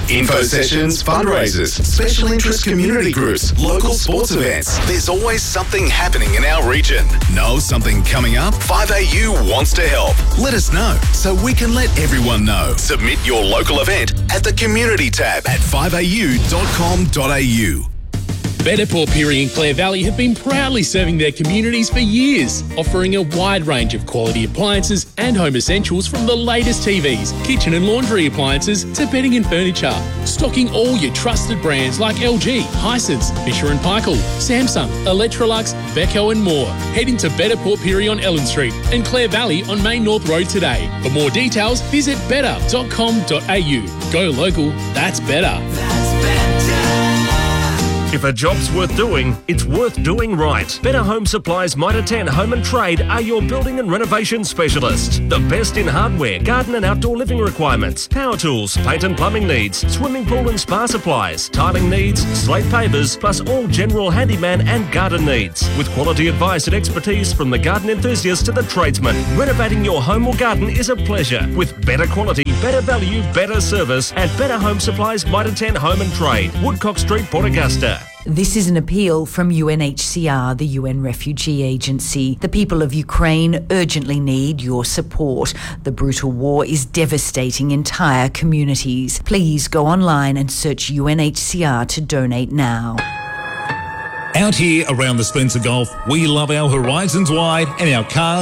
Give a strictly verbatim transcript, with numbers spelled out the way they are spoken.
Info sessions, fundraisers, special interest community groups, local sports events. There's always something happening in our region. Know something coming up? five A U wants to help. Let us know so we can let everyone know. Submit your local event at the community tab at five a u dot com dot a u. Better Port Pirie and Clare Valley have been proudly serving their communities for years, offering a wide range of quality appliances and home essentials from the latest T Vs, kitchen and laundry appliances to bedding and furniture. Stocking all your trusted brands like L G, Hisense, Fisher and Paykel, Samsung, Electrolux, Beko and more. Head into Better Port Pirie on Ellen Street and Clare Valley on Main North Road today. For more details, visit better dot com dot a u. Go local, that's better. That's better. If a job's worth doing, it's worth doing right. Better Home Supplies Mitre ten Home and Trade are your building and renovation specialists. The best in hardware, garden and outdoor living requirements, power tools, paint and plumbing needs, swimming pool and spa supplies, tiling needs, slate pavers, plus all general handyman and garden needs. With quality advice and expertise from the garden enthusiast to the tradesman, renovating your home or garden is a pleasure. With better quality, better value, better service at Better Home Supplies Mitre ten Home and Trade, Woodcock Street, Port Augusta. This is an appeal from U N H C R, the U N Refugee Agency. The people of Ukraine urgently need your support. The brutal war is devastating entire communities. Please go online and search U N H C R to donate now. Out here around the Spencer Gulf, we love our horizons wide and our cars